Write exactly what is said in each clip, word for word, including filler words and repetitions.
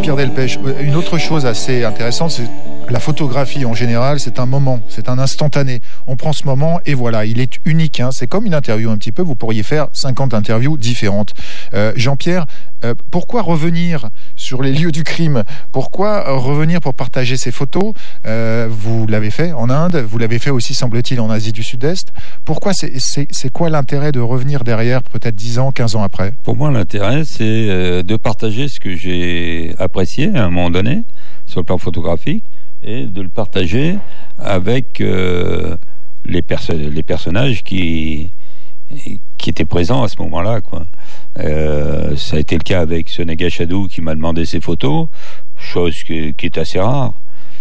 Jean-Pierre Delpech, une autre chose assez intéressante, c'est la photographie en général, c'est un moment, c'est un instantané. On prend ce moment et voilà, il est unique. Hein. C'est comme une interview un petit peu, vous pourriez faire cinquante interviews différentes. Euh, Jean-Pierre, euh, pourquoi revenir sur les lieux du crime? Pourquoi revenir pour partager ces photos? euh, Vous l'avez fait en Inde, vous l'avez fait aussi, semble-t-il, en Asie du Sud-Est. Pourquoi c'est, c'est, c'est quoi l'intérêt de revenir derrière, peut-être dix ans, quinze ans après? Pour moi, l'intérêt, c'est de partager ce que j'ai apprécié à un moment donné, sur le plan photographique, et de le partager avec euh, les, perso- les personnages qui, qui étaient présents à ce moment-là, quoi. Euh, ça a été le cas avec ce Nagashadou qui m'a demandé ses photos, chose que, qui est assez rare.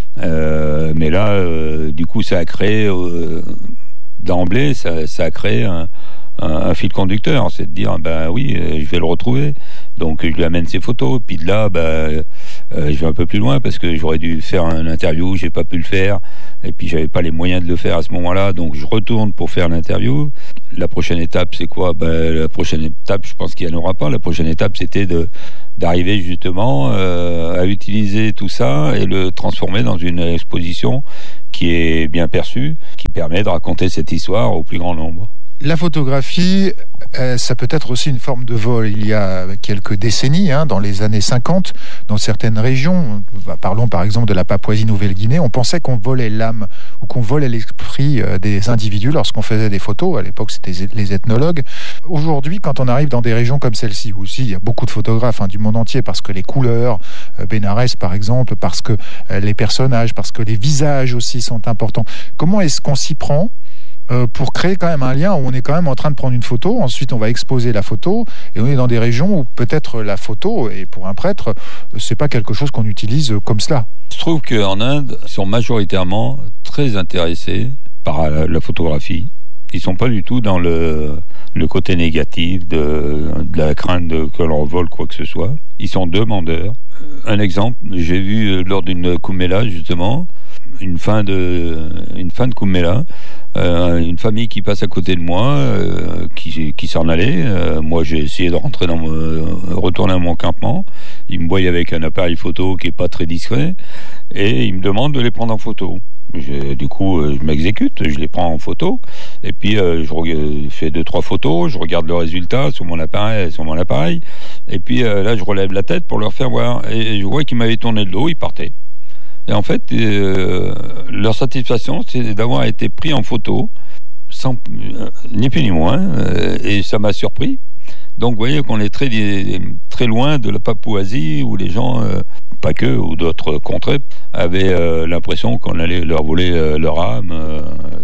Euh, mais là, euh, du coup, ça a créé, euh, d'emblée, ça, ça a créé un, un, un fil conducteur. C'est de dire, ben oui, je vais le retrouver. Donc, je lui amène ses photos. Puis de là, ben... Euh, je vais un peu plus loin parce que j'aurais dû faire une interview, j'ai pas pu le faire et puis j'avais pas les moyens de le faire à ce moment-là, donc je retourne pour faire l'interview. La prochaine étape, c'est quoi? Ben, la prochaine étape, je pense qu'il n'y en aura pas. La prochaine étape, c'était de d'arriver justement euh, à utiliser tout ça et le transformer dans une exposition qui est bien perçue, qui permet de raconter cette histoire au plus grand nombre. La photographie, euh, ça peut être aussi une forme de vol. Il y a quelques décennies, hein, dans les années cinquante, dans certaines régions, parlons par exemple de la Papouasie-Nouvelle-Guinée, on pensait qu'on volait l'âme ou qu'on volait l'esprit euh, des individus lorsqu'on faisait des photos. À l'époque, c'était les ethnologues. Aujourd'hui, quand on arrive dans des régions comme celle-ci, où aussi il y a beaucoup de photographes, hein, du monde entier, parce que les couleurs, euh, Bénarès par exemple, parce que euh, les personnages, parce que les visages aussi sont importants. Comment est-ce qu'on s'y prend Euh, pour créer quand même un lien où on est quand même en train de prendre une photo, ensuite on va exposer la photo, et on est dans des régions où peut-être la photo, et pour un prêtre, c'est pas quelque chose qu'on utilise comme cela. Je trouve qu'en Inde, ils sont majoritairement très intéressés par la, la photographie. Ils sont pas du tout dans le, le côté négatif de, de la crainte de, que l'on vole quoi que ce soit. Ils sont demandeurs. Un exemple, j'ai vu lors d'une Kumbh-Mela justement, une fin de une fin de Kumbh-Mela, euh, une famille qui passe à côté de moi, euh, qui qui s'en allait. Euh, moi, j'ai essayé de rentrer dans mon, euh, retourner à mon campement. Ils me voient avec un appareil photo qui est pas très discret et ils me demandent de les prendre en photo. Je, du coup, euh, je m'exécute, je les prends en photo et puis euh, je re- fais deux trois photos, je regarde le résultat sur mon appareil, sur mon appareil et puis euh, là, je relève la tête pour leur faire voir et je vois qu'ils m'avaient tourné le dos, ils partaient. Et en fait, euh, leur satisfaction, c'est d'avoir été pris en photo, sans euh, ni plus ni moins, euh, et ça m'a surpris. Donc, vous voyez qu'on est très, très loin de la Papouasie, où les gens, euh, pas que, ou d'autres contrées, avaient euh, l'impression qu'on allait leur voler euh, leur âme. Euh,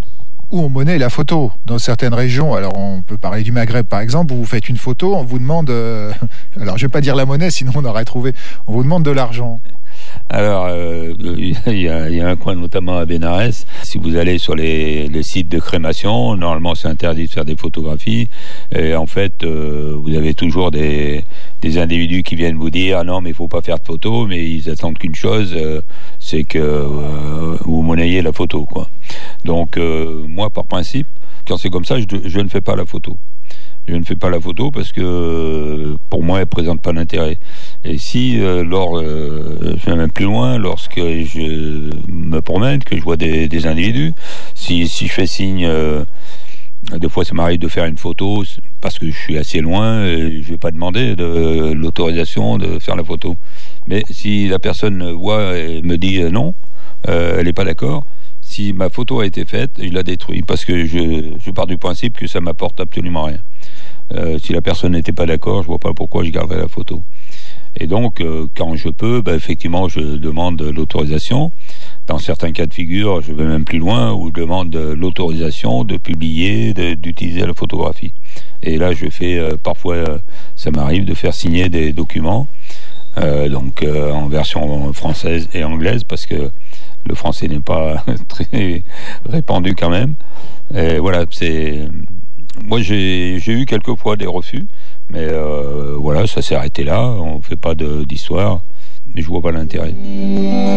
Où on monnaie la photo. Dans certaines régions, alors on peut parler du Maghreb par exemple, où vous faites une photo, on vous demande, euh, alors je vais pas dire la monnaie, sinon on aurait trouvé, on vous demande de l'argent. Alors, euh, il, y a, il y a un coin notamment à Bénarès. Si vous allez sur les, les sites de crémation, normalement c'est interdit de faire des photographies. Et en fait, euh, vous avez toujours des, des individus qui viennent vous dire ah non, mais il faut pas faire de photos, mais ils attendent qu'une chose, euh, c'est que euh, vous monnayez la photo, quoi. Donc, euh, moi, par principe, quand c'est comme ça, je, je ne fais pas la photo. Je ne fais pas la photo parce que pour moi elle présente pas d'intérêt. Et si euh, lors, euh, je vais même plus loin, lorsque je me promène, que je vois des, des individus, si, si je fais signe, euh, des fois ça m'arrive de faire une photo parce que je suis assez loin, et je vais pas demander de l'autorisation de faire la photo. Mais si la personne voit et me dit euh, non, euh, elle est pas d'accord. Si ma photo a été faite, je la détruis parce que je, je pars du principe que ça m'apporte absolument rien. Euh, si la personne n'était pas d'accord, je vois pas pourquoi je garderais la photo. Et donc, euh, quand je peux, bah, effectivement, je demande l'autorisation. Dans certains cas de figure, je vais même plus loin, où je demande l'autorisation de publier, de, d'utiliser la photographie. Et là, je fais, euh, parfois, euh, ça m'arrive de faire signer des documents, euh, donc euh, en version française et anglaise, parce que le français n'est pas très répandu quand même. Et voilà, c'est... Moi, j'ai, j'ai eu quelques fois des refus, mais euh, voilà, ça s'est arrêté là. On ne fait pas de, d'histoire, mais je vois pas l'intérêt.